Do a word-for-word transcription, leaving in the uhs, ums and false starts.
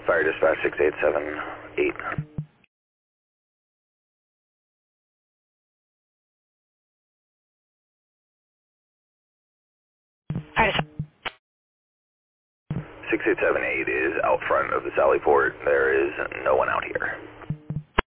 Fire dispatch six eight seven eight. Alright, six eight seven eight is out front of the Sally Port. There is no one out here.